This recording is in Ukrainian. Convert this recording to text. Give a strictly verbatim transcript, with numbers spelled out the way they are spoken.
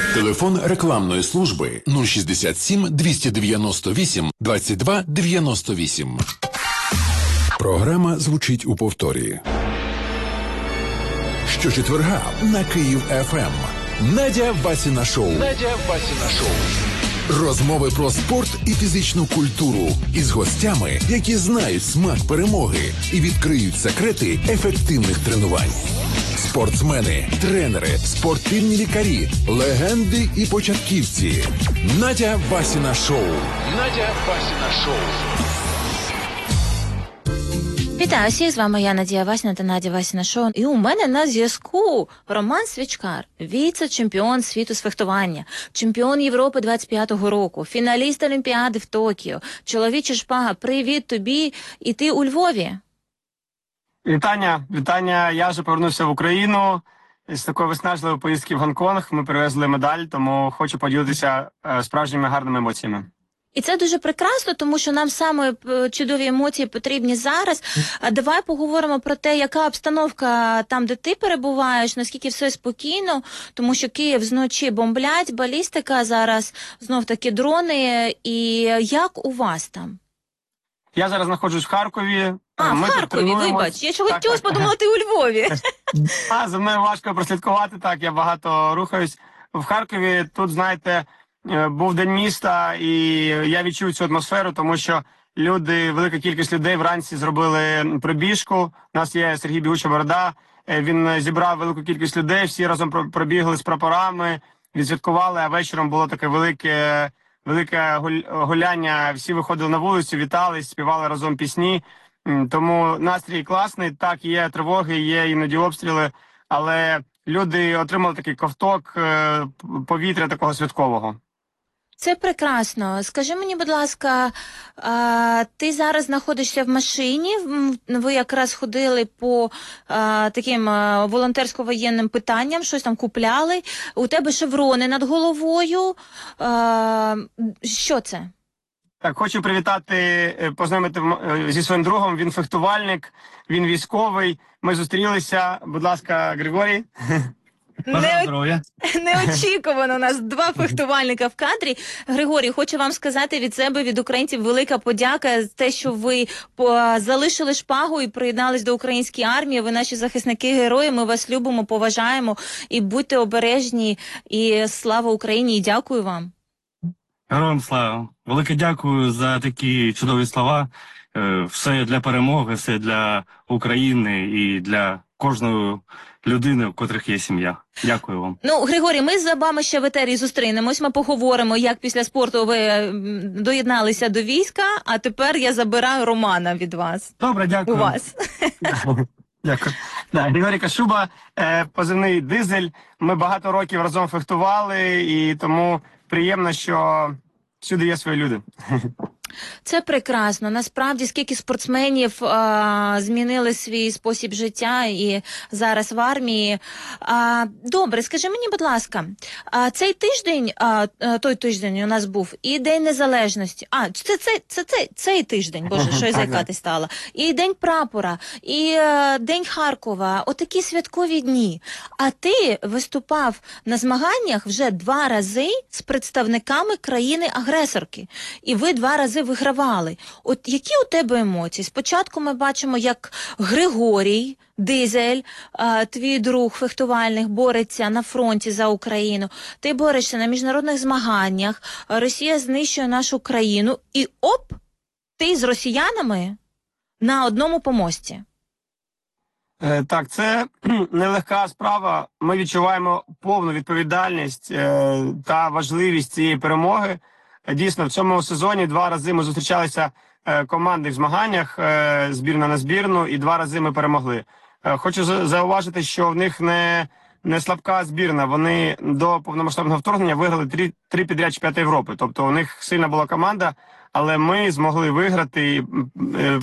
Телефон рекламної служби нуль шістдесят сім двісті дев'яносто вісім двадцять два дев'яносто вісім. Програма звучить у повторі. Щочетверга на Київ еф ем. Надя Васіна шоу. Надя Васіна шоу. Розмови про спорт і фізичну культуру із гостями, які знають смак перемоги і відкриють секрети ефективних тренувань. Спортсмени, тренери, спортивні лікарі, легенди і початківці. Надя Васіна шоу. Надя Васіна шоу. Вітаю всіх, з вами я, Надія Васіна та Надя Васіна шоу. І у мене на зв'язку Роман Свічкар, віце-чемпіон світу з фехтування, чемпіон Європи двадцять п'ятого року, фіналіст Олімпіади в Токіо. Чоловіча шпага, привіт тобі, і ти у Львові. Вітання, вітання. Я вже повернувся в Україну з такої виснажливої поїздки в Гонконг. Ми привезли медаль, тому хочу поділитися справжніми гарними емоціями. І це дуже прекрасно, тому що нам саме чудові емоції потрібні зараз. Давай поговоримо про те, яка обстановка там, де ти перебуваєш, наскільки все спокійно, тому що Київ зночі бомблять, балістика зараз, знов-таки дрони. І як у вас там? Я зараз знаходжусь в Харкові. А, Ми в Харкові, вибач. Я чогось чогось подумала, ти у Львові. А, за мною важко прослідкувати, так, я багато рухаюсь. В Харкові тут, знаєте, був День міста, і я відчув цю атмосферу, тому що люди, велика кількість людей вранці зробили пробіжку. У нас є Сергій Бігуча Борода, він зібрав велику кількість людей, всі разом пробігли з прапорами, відсвяткували, а вечором було таке велике, велике гуляння, всі виходили на вулицю, вітались, співали разом пісні. Тому настрій класний, так, є тривоги, є іноді обстріли, але люди отримали такий ковток повітря такого святкового. Це прекрасно. Скажи мені, будь ласка, а, ти зараз знаходишся в машині, ви якраз ходили по а, таким а, волонтерсько-воєнним питанням, щось там купляли, у тебе шеврони над головою, а, що це? Так, хочу привітати, познайомити зі своїм другом, він фехтувальник, він військовий, ми зустрілися, будь ласка, Григорій. Не... Неочікувано у нас два фехтувальника в кадрі. Григорій, хочу вам сказати від себе, від українців, велика подяка за те, що ви залишили шпагу і приєднались до української армії. Ви наші захисники-герої, ми вас любимо, поважаємо і будьте обережні. І слава Україні, і дякую вам. Героям слава. Велике дякую за такі чудові слова. Все для перемоги, все для України і для кожної людини, у котрих є сім'я. Дякую вам. Ну, Григорій, ми з вами ще в етері зустрінемось, ми поговоримо, як після спорту ви доєдналися до війська, а тепер я забираю Романа від вас. Добре, дякую. У вас. Дякую. Да, Григорій Кашуба, позивний Дизель. Ми багато років разом фехтували, і тому приємно, що всюди є свої люди. Це прекрасно. Насправді, скільки спортсменів а, змінили свій спосіб життя і зараз в армії. А, добре, скажи мені, будь ласка, а, цей тиждень, а, той тиждень у нас був і День Незалежності. А, це, це, це, це цей тиждень, боже, що я заїкати стала. І День Прапора, і а, День Харкова. Отакі святкові дні. А ти виступав на змаганнях вже два рази з представниками країни-агресорки. І ви два рази вигравали. От які у тебе емоції? Спочатку ми бачимо, як Григорій Дизель, а, твій друг фехтувальник, бореться на фронті за Україну. Ти борешся на міжнародних змаганнях, Росія знищує нашу країну, і оп, ти з росіянами на одному помості. Е, так, це нелегка справа. Ми відчуваємо повну відповідальність е, та важливість цієї перемоги. Дійсно, в цьому сезоні два рази ми зустрічалися е, команди в змаганнях, е, збірна на збірну, і два рази ми перемогли. Е, хочу зауважити, що в них не, не слабка збірна. Вони до повномасштабного вторгнення виграли три, три підряд чемпіонати Європи. Тобто у них сильна була команда, але ми змогли виграти. Е,